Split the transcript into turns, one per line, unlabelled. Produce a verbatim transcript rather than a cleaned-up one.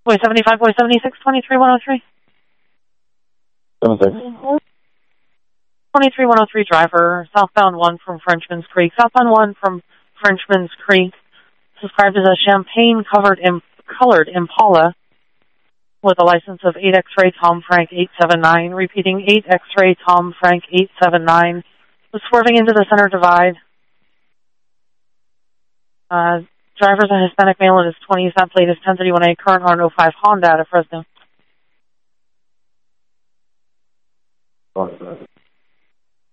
Boy seventy-five, boy seventy-six, twenty-three one oh three.
seven six.
twenty-three one oh three driver, southbound one from Frenchman's Creek. Southbound one from Frenchman's Creek, described as a champagne-covered Im- colored Impala with a license of eight X-ray Tom Frank eight seven nine. Repeating, eight X-ray Tom Frank eight seven nine. Was swerving into the center divide. Uh, driver's a Hispanic male in his twenties. That plate is ten thirty-one A, current R oh five Honda out of Fresno.
Roger that.